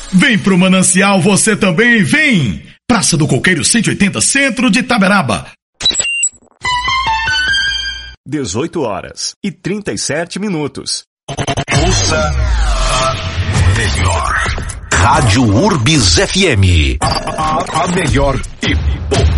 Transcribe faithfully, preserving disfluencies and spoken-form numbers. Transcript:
Vem pro Manancial você também, vem! Praça do Coqueiro cento e oitenta, centro de Itaberaba. dezoito horas e trinta e sete minutos. Ouça a melhor. Rádio Urbis F M. A, a, a melhor e